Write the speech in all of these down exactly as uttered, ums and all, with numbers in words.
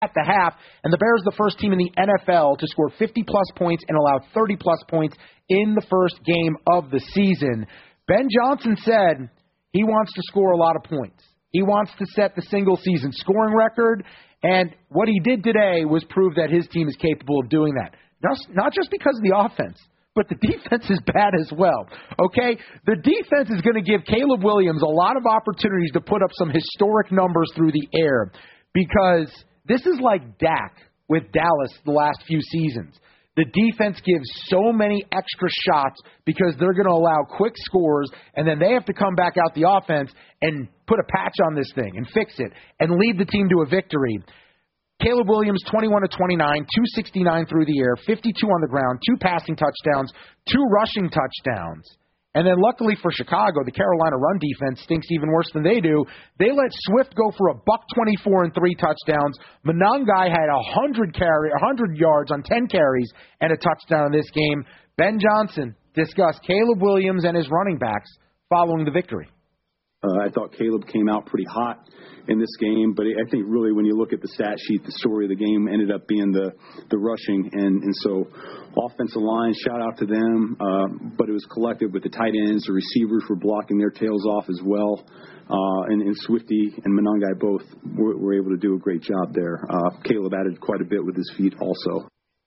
at the half, and the Bears are the first team in the N F L to score fifty-plus points and allow thirty-plus points in the first game of the season. Ben Johnson said he wants to score a lot of points. He wants to set the single-season scoring record, and what he did today was prove that his team is capable of doing that. Just, not just because of the offense, but the defense is bad as well, okay? The defense is going to give Caleb Williams a lot of opportunities to put up some historic numbers through the air because this is like Dak with Dallas the last few seasons. The defense gives so many extra shots because they're going to allow quick scores, and then they have to come back out the offense and put a patch on this thing and fix it and lead the team to a victory. Caleb Williams, twenty-one to twenty-nine, two sixty-nine through the air, fifty-two on the ground, two passing touchdowns, two rushing touchdowns. And then luckily for Chicago, the Carolina run defense stinks even worse than they do. They let Swift go for a buck twenty-four and three touchdowns. Monangai had one hundred carry, one hundred yards on ten carries and a touchdown in this game. Ben Johnson discussed Caleb Williams and his running backs following the victory. Uh, I thought Caleb came out pretty hot in this game, but I think really when you look at the stat sheet, the story of the game ended up being the, the rushing. And, and so offensive line, shout out to them, uh, but it was collective with the tight ends. The receivers were blocking their tails off as well. Uh, and, and Swifty and Monangai both were, were able to do a great job there. Uh, Caleb added quite a bit with his feet also.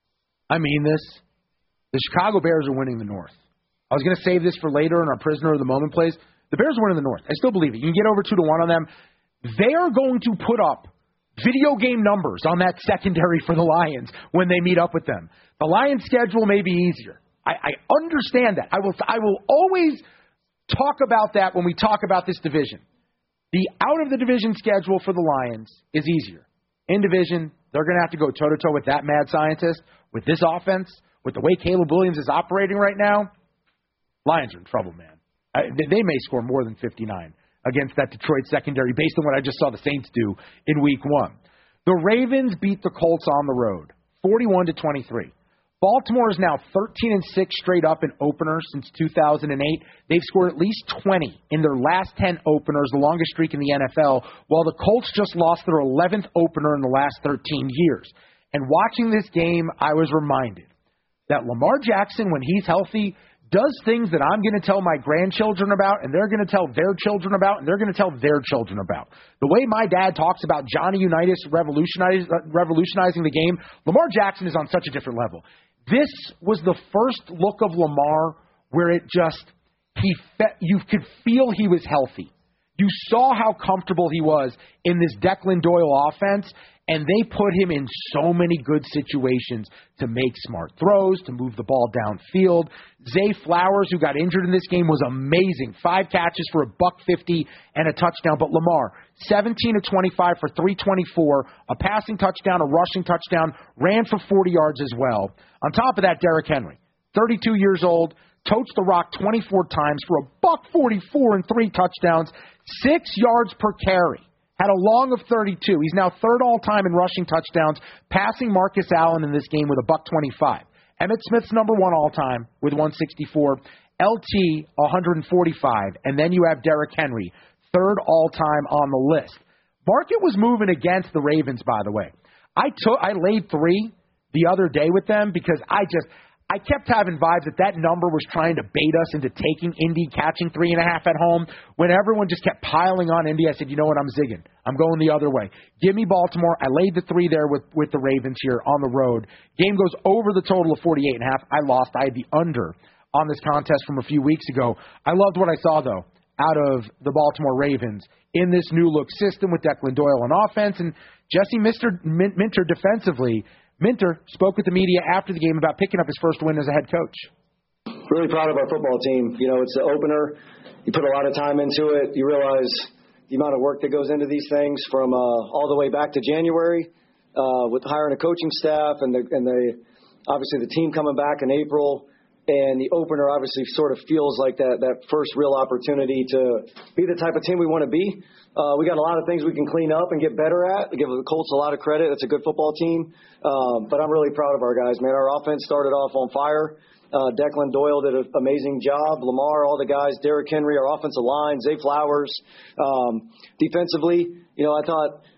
I mean this. The Chicago Bears are winning the North. I was going to save this for later in our Prisoner of the Moment plays. The Bears are winning the North. I still believe it. You can get over two to one on them. They are going to put up video game numbers on that secondary for the Lions when they meet up with them. The Lions' schedule may be easier. I, I understand that. I will. I will always talk about that when we talk about this division. The out of the division schedule for the Lions is easier. In division, they're going to have to go toe to toe with that mad scientist, with this offense, with the way Caleb Williams is operating right now. Lions are in trouble, man. I, they may score more than fifty-nine against that Detroit secondary based on what I just saw the Saints do in week one. The Ravens beat the Colts on the road, forty-one to twenty-three. Baltimore is now thirteen and six straight up in openers since two thousand eight. They've scored at least twenty in their last ten openers, the longest streak in the N F L, while the Colts just lost their eleventh opener in the last thirteen years. And watching this game, I was reminded that Lamar Jackson, when he's healthy, does things that I'm going to tell my grandchildren about, and they're going to tell their children about, and they're going to tell their children about. The way my dad talks about Johnny Unitas revolutionizing, revolutionizing the game, Lamar Jackson is on such a different level. This was the first look of Lamar where it just, he fe- you could feel he was healthy. You saw how comfortable he was in this Declan Doyle offense, and they put him in so many good situations to make smart throws, to move the ball downfield. Zay Flowers, who got injured in this game, was amazing. Five catches for a buck fifty and a touchdown. But Lamar, seventeen of twenty-five for three twenty-four, a passing touchdown, a rushing touchdown, ran for forty yards as well. On top of that, Derrick Henry, thirty-two years old, totes the rock twenty-four times for a buck forty-four and three touchdowns, six yards per carry. Had a long of thirty-two. He's now third all-time in rushing touchdowns, passing Marcus Allen in this game with a buck twenty-five. Emmitt Smith's number one all-time with one sixty-four. L T, one forty-five. And then you have Derrick Henry, third all-time on the list. Market was moving against the Ravens, by the way. I took, I laid three the other day with them because I just... I kept having vibes that that number was trying to bait us into taking Indy, catching three and a half at home. When everyone just kept piling on Indy, I said, you know what, I'm zigging. I'm going the other way. Give me Baltimore. I laid the three there with, with the Ravens here on the road. Game goes over the total of forty-eight and a half. I lost. I had the under on this contest from a few weeks ago. I loved what I saw, though, out of the Baltimore Ravens in this new-look system with Declan Doyle on offense and Jesse Minter defensively. Minter spoke with the media after the game about picking up his first win as a head coach. Really proud of our football team. You know, it's the opener. You put a lot of time into it. You realize the amount of work that goes into these things from uh, all the way back to January uh, with hiring a coaching staff and the, and the obviously the team coming back in April. And the opener obviously sort of feels like that, that first real opportunity to be the type of team we want to be. Uh, we got a lot of things we can clean up and get better at. We give the Colts a lot of credit. It's a good football team. Um, but I'm really proud of our guys, man. Our offense started off on fire. Uh, Declan Doyle did an amazing job. Lamar, all the guys, Derrick Henry, our offensive line, Zay Flowers. Um, defensively, you know, I thought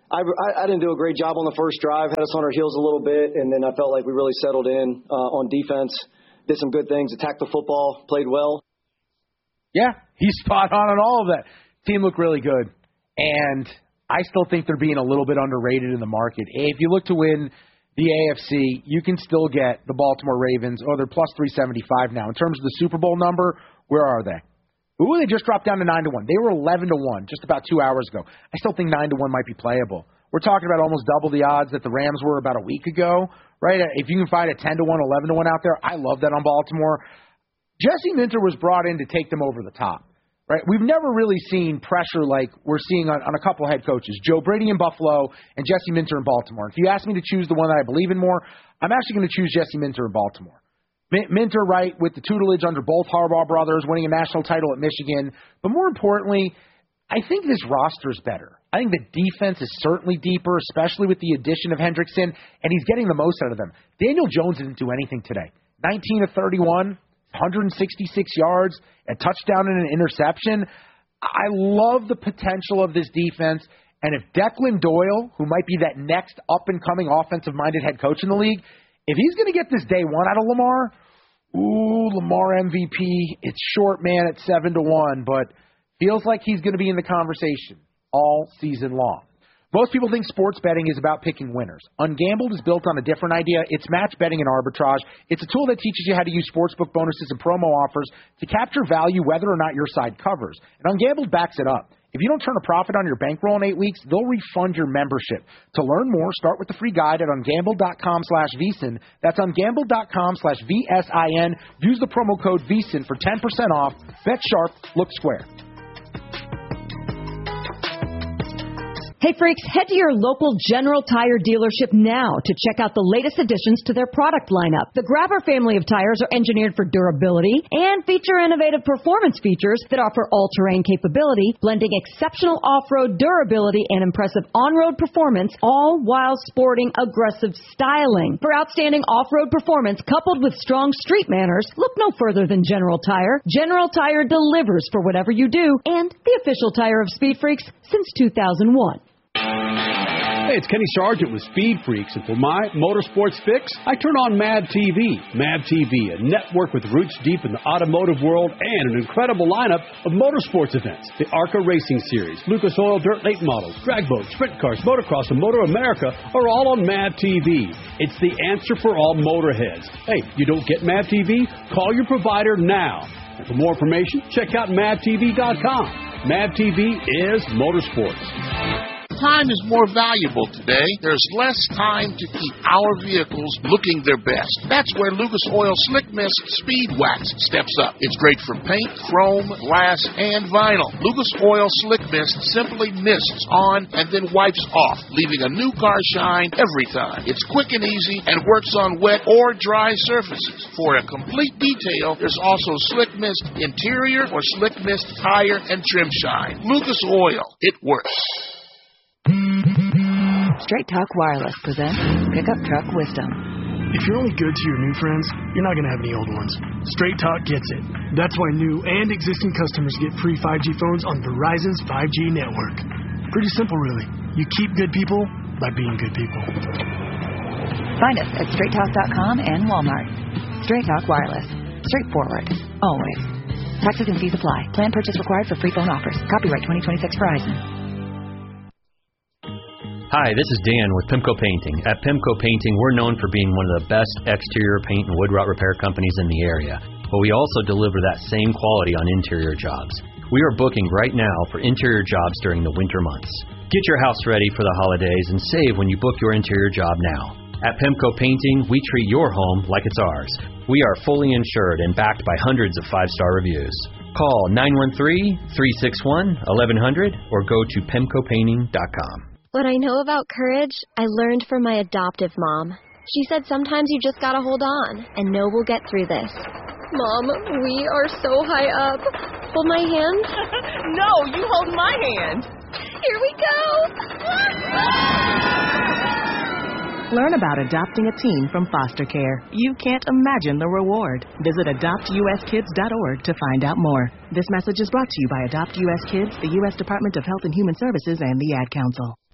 I, I, I didn't do a great job on the first drive, had us on our heels a little bit, and then I felt like we really settled in uh, on defense, did some good things, attacked the football, played well. Yeah, he's spot on on all of that. Team looked really good, and I still think they're being a little bit underrated in the market. If you look to win the A F C, you can still get the Baltimore Ravens. Oh, they're plus three seventy-five now. In terms of the Super Bowl number, where are they? Ooh, they just dropped down to nine to one. They were eleven to one just about two hours ago. I still think nine to one might be playable. We're talking about almost double the odds that the Rams were about a week ago, right? If you can find a ten to one, eleven to one out there, I love that on Baltimore. Jesse Minter was brought in to take them over the top, right? We've never really seen pressure like we're seeing on, on a couple head coaches, Joe Brady in Buffalo and Jesse Minter in Baltimore. If you ask me to choose the one that I believe in more, I'm actually going to choose Jesse Minter in Baltimore. Minter, right, with the tutelage under both Harbaugh brothers, winning a national title at Michigan. But more importantly, I think this roster is better. I think the defense is certainly deeper, especially with the addition of Hendrickson, and he's getting the most out of them. Daniel Jones didn't do anything today. nineteen of thirty-one, one hundred sixty-six yards, a touchdown and an interception. I love the potential of this defense, and if Declan Doyle, who might be that next up-and-coming offensive-minded head coach in the league, if he's going to get this day one out of Lamar, ooh, Lamar M V P, it's short, man, at seven to one, but feels like he's going to be in the conversation all season long. Most people think sports betting is about picking winners. Ungambled is built on a different idea. It's match betting and arbitrage. It's a tool that teaches you how to use sportsbook bonuses and promo offers to capture value whether or not your side covers. And Ungambled backs it up. If you don't turn a profit on your bankroll in eight weeks, they'll refund your membership. To learn more, start with the free guide at ungambled.com slash VSiN. That's ungambled.com slash V S I N. Use the promo code VSiN for ten percent off. Bet sharp, look square. Hey, freaks, head to your local General Tire dealership now to check out the latest additions to their product lineup. The Grabber family of tires are engineered for durability and feature innovative performance features that offer all-terrain capability, blending exceptional off-road durability and impressive on-road performance, all while sporting aggressive styling. For outstanding off-road performance coupled with strong street manners, look no further than General Tire. General Tire delivers for whatever you do, and the official tire of Speed Freaks since two thousand one. Hey, it's Kenny Sargent with Speed Freaks, and for my motorsports fix, I turn on Mad T V. Mad T V, a network with roots deep in the automotive world and an incredible lineup of motorsports events. The ARCA Racing Series, Lucas Oil Dirt Late Models, drag boats, sprint cars, motocross, and Motor America are all on Mad T V. It's the answer for all motorheads. Hey, you don't get Mad T V? Call your provider now. And for more information, check out mad t v dot com. Mad T V is motorsports. Time is more valuable today. There's less time to keep our vehicles looking their best. That's where Lucas Oil Slick Mist Speed Wax steps up. It's great for paint, chrome, glass, and vinyl. Lucas Oil Slick Mist simply mists on and then wipes off, leaving a new car shine every time. It's quick and easy and works on wet or dry surfaces. For a complete detail, there's also Slick Mist Interior or Slick Mist Tire and Trim Shine. Lucas Oil. It works. Straight Talk Wireless presents Pickup Truck Wisdom. If you're only good to your new friends, you're not going to have any old ones. Straight Talk gets it. That's why new and existing customers get free five G phones on Verizon's five G network. Pretty simple, really. You keep good people by being good people. Find us at straight talk dot com and Walmart. Straight Talk Wireless. Straightforward. Always. Taxes and fees apply. Plan purchase required for free phone offers. Copyright twenty twenty-six Verizon. Hi, this is Dan with Pimco Painting. At Pimco Painting, we're known for being one of the best exterior paint and wood rot repair companies in the area, but we also deliver that same quality on interior jobs. We are booking right now for interior jobs during the winter months. Get your house ready for the holidays and save when you book your interior job now. At Pimco Painting, we treat your home like it's ours. We are fully insured and backed by hundreds of five-star reviews. Call nine one three, three six one, eleven hundred or go to pimco painting dot com. What I know about courage, I learned from my adoptive mom. She said sometimes you just gotta hold on and know we'll get through this. Mom, we are so high up. Hold my hand. No, you hold my hand. Here we go. Learn about adopting a teen from foster care. You can't imagine the reward. Visit adopt u s kids dot org to find out more. This message is brought to you by Adopt U S Kids, the U S Department of Health and Human Services, and the Ad Council.